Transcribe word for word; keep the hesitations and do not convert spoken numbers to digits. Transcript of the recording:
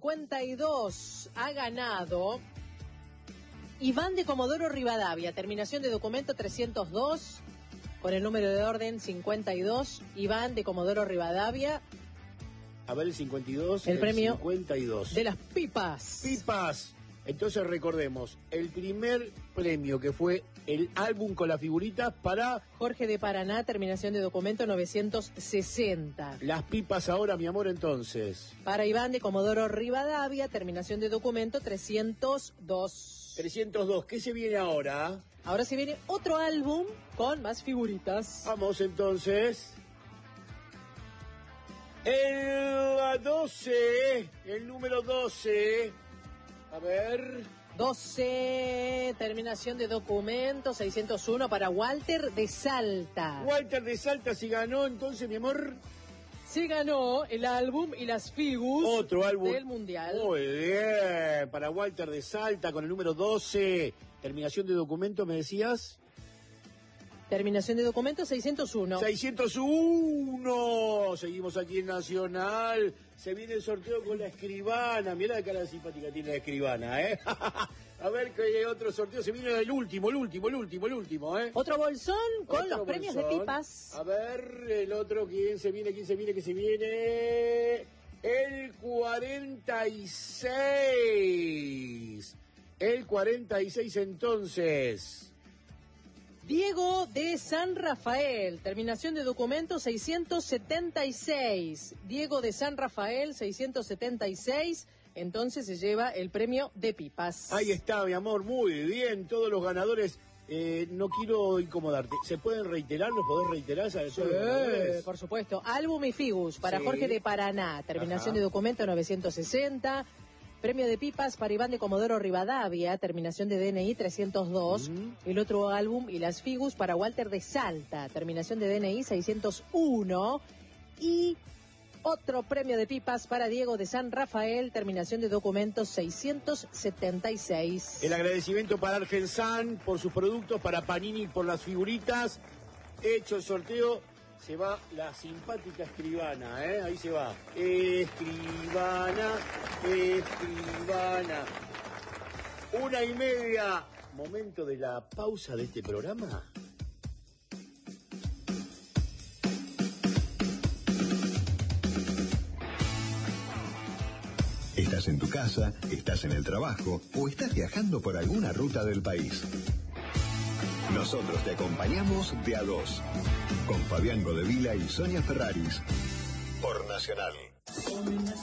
cincuenta y dos ha ganado Iván de Comodoro Rivadavia, terminación de documento trescientos dos, con el número de orden cincuenta y dos, Iván de Comodoro Rivadavia. A ver, el cincuenta y dos. El, el premio cincuenta y dos. De las pipas. Pipas. Entonces recordemos, el primer premio que fue el álbum con las figuritas para Jorge de Paraná, terminación de documento novecientos sesenta. Las pipas ahora, mi amor, entonces. Para Iván de Comodoro Rivadavia, terminación de documento trescientos dos. trescientos dos, ¿qué se viene ahora? Ahora se viene otro álbum con más figuritas. Vamos entonces. El doce, el número doce. A ver. doce, terminación de documento seiscientos uno para Walter de Salta. Walter de Salta se ganó entonces, mi amor. Se ganó el álbum y las figus. Otro álbum del Mundial. Muy bien, para Walter de Salta con el número doce. Terminación de documento, ¿me decías? Terminación de documento seiscientos uno. seiscientos uno. Seguimos aquí en Nacional. Se viene el sorteo con la escribana. Mirá la cara simpática tiene la escribana, ¿eh? A ver qué otro sorteo. Se viene el último, el último, el último, el último, ¿eh? Otro bolsón con otro los premios bolsón. de pipas. A ver, el otro, ¿quién se viene? ¿Quién se viene? ¿Quién se viene? El cuarenta y seis. El cuarenta y seis entonces. Diego de San Rafael, terminación de documento seiscientos setenta y seis. Diego de San Rafael, seiscientos setenta y seis. Entonces se lleva el premio de pipas. Ahí está, mi amor, muy bien. Todos los ganadores, eh, no quiero incomodarte. ¿Se pueden reiterar? ¿Los podés reiterar? ¿Sabes? Sí, por supuesto. Álbum y figus para Sí. Jorge de Paraná, terminación Ajá. de documento novecientos sesenta. Premio de pipas para Iván de Comodoro Rivadavia, terminación de D N I trescientos dos. Uh-huh. El otro álbum y las figus para Walter de Salta, terminación de D N I seiscientos uno. Y otro premio de pipas para Diego de San Rafael, terminación de documentos seiscientos setenta y seis. El agradecimiento para Argensan por sus productos, para Panini por las figuritas. Hecho el sorteo, se va la simpática escribana, ¿eh? Ahí se va. Escribana, escribana. Una y media. Momento de la pausa de este programa. Estás en tu casa, estás en el trabajo o estás viajando por alguna ruta del país. Nosotros te acompañamos de a dos, con Fabián Godevila y Sonia Ferraris, por Nacional.